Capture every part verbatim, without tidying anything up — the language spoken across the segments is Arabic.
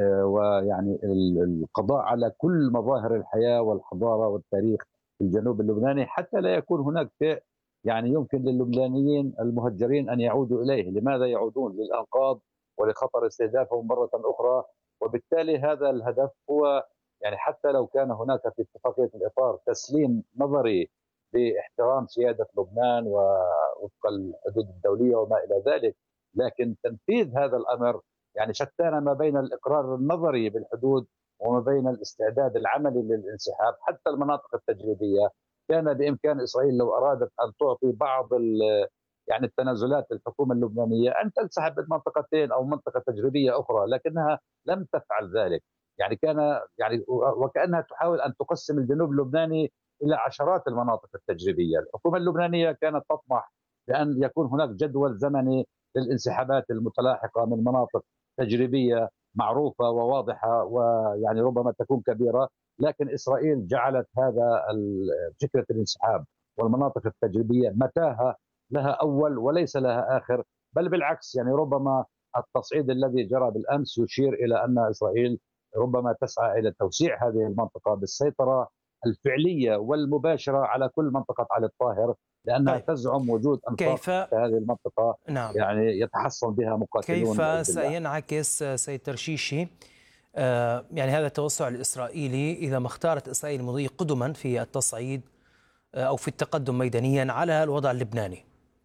ويعني القضاء على كل مظاهر الحياة والحضارة والتاريخ في الجنوب اللبناني، حتى لا يكون هناك شيء يعني يمكن للبنانيين المهجرين أن يعودوا إليه. لماذا يعودون؟ للأنقاض ولخطر استهدافهم مرة أخرى. وبالتالي هذا الهدف هو يعني حتى لو كان هناك في اتفاقية الإطار تسليم نظري باحترام سيادة لبنان ووفق الحدود الدولية وما إلى ذلك، لكن تنفيذ هذا الأمر يعني شتان ما بين الإقرار النظري بالحدود وما بين الاستعداد العملي للانسحاب. حتى المناطق التجريبية كان بإمكان إسرائيل لو أرادت أن تعطي بعض يعني التنازلات للحكومة اللبنانية أن تنسحب من منطقتين أو منطقة تجريبية أخرى، لكنها لم تفعل ذلك. يعني كان يعني وكأنها تحاول أن تقسم الجنوب اللبناني إلى عشرات المناطق التجريبية. الحكومة اللبنانية كانت تطمح بأن يكون هناك جدول زمني للانسحابات المتلاحقة من مناطق تجريبية معروفة وواضحة ويعني ربما تكون كبيرة، لكن إسرائيل جعلت هذا فكرة الانسحاب والمناطق التجريبية متاهة لها أول وليس لها آخر. بل بالعكس، يعني ربما التصعيد الذي جرى بالأمس يشير إلى أن إسرائيل ربما تسعى إلى توسيع هذه المنطقة بالسيطرة الفعلية والمباشرة على كل منطقة علي الطاهر، لأنها طيب. تزعم وجود أنفاق كيف في هذه المنطقة نعم يعني يتحصن بها مقاتلون كيف حزب الله. سينعكس سيد ترشيشي آه يعني هذا التوسع الإسرائيلي إذا ما اختارت إسرائيل المضي قدما في التصعيد آه أو في التقدم ميدانيا على الوضع اللبناني؟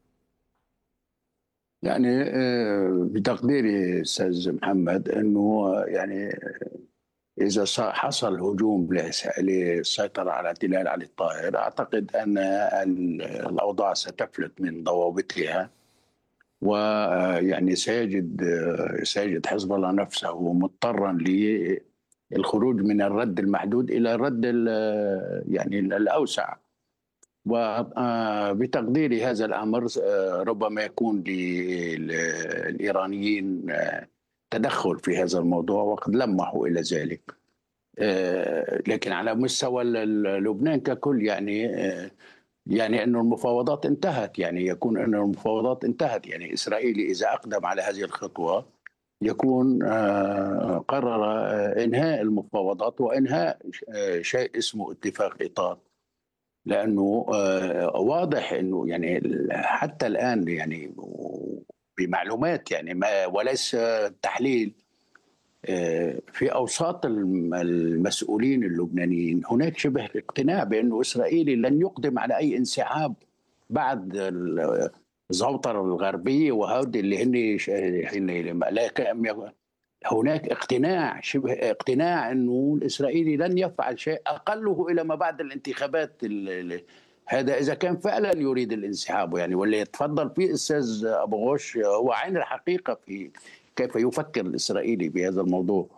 يعني بتقديري أستاذ محمد أنه يعني إذا حصل هجوم للسيطرة على تلال علي الطاهر، أعتقد أن الأوضاع ستفلت من ضوابطها، ويعني سيجد سيجد حزب الله نفسه مضطرا للخروج من الرد المحدود إلى الرد يعني الأوسع. وبتقديري هذا الأمر ربما يكون للإيرانيين تدخل في هذا الموضوع، وقد لمحوا إلى ذلك. لكن على مستوى لبنان ككل يعني يعني أن المفاوضات انتهت، يعني يكون أن المفاوضات انتهت. يعني إسرائيل إذا أقدم على هذه الخطوة يكون قرر إنهاء المفاوضات وإنهاء شيء اسمه اتفاق إطار، لأنه واضح أنه يعني حتى الآن يعني بمعلومات يعني ما وليس تحليل، في أوساط المسؤولين اللبنانيين هناك شبه اقتناع بأنه إسرائيل لن يقدم على أي انسحاب بعد الزوطرة الغربية وهذا اللي هن هناك اقتناع شبه اقتناع أنه الإسرائيلي لن يفعل شيء أقله إلى ما بعد الانتخابات. هذا إذا كان فعلا يريد الانسحاب يعني، واللي يتفضل فيه أستاذ أبو غوش هو عين الحقيقة في كيف يفكر الإسرائيلي بهذا الموضوع.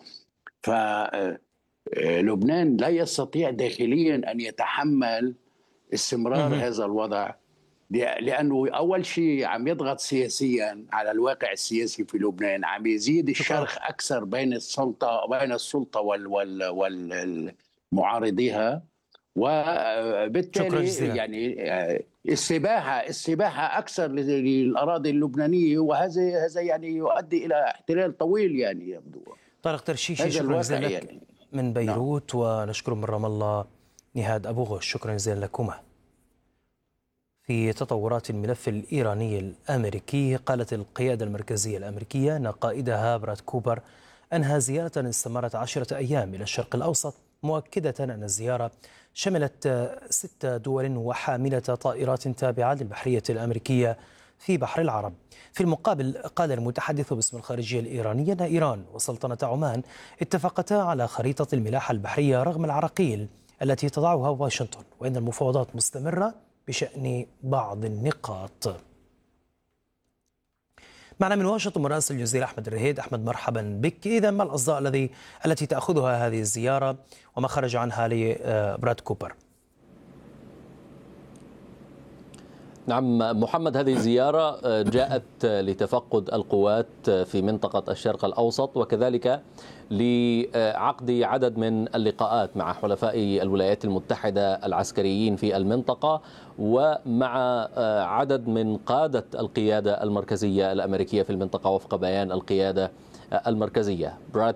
فلبنان لا يستطيع داخليا أن يتحمل استمرار هذا الوضع، لأنه أول شيء عم يضغط سياسيا على الواقع السياسي في لبنان، عم يزيد الشرخ أكثر بين السلطة بين السلطة وال وال والمعارضيها، وبالتالي يعني استباحة استباحة أكثر للأراضي اللبنانية، وهذا هذا يعني يؤدي إلى احتلال طويل يعني يبدو. طارق ترشيشي، شكرا جزيلا لك يعني من بيروت. نعم. ونشكر من رام الله نهاد أبو غوش، شكرا جزيلا لكما. في تطورات الملف الإيراني الأمريكي، قالت القيادة المركزية الأمريكية أن قائدها براد كوبر أنهى زيارة استمرت عشرة أيام إلى الشرق الأوسط، مؤكدة أن الزيارة شملت ست دول وحاملة طائرات تابعة للبحرية الأمريكية في بحر العرب. في المقابل، قال المتحدث باسم الخارجية الإيرانية أن إيران وسلطنة عمان اتفقتا على خريطة الملاحة البحرية رغم العراقيل التي تضعها واشنطن، وأن المفاوضات مستمرة بشأن بعض النقاط. معنا من واشنطن مراسل الجزيرة أحمد الرهيد. أحمد، مرحبا بك. إذا ما الأصداء الذي التي تأخذها هذه الزيارة وما خرج عنها لبراد كوبر؟ نعم محمد، هذه الزيارة جاءت لتفقد القوات في منطقة الشرق الأوسط، وكذلك لعقد عدد من اللقاءات مع حلفاء الولايات المتحدة العسكريين في المنطقة، ومع عدد من قادة القيادة المركزية الأمريكية في المنطقة وفق بيان القيادة المركزية. براد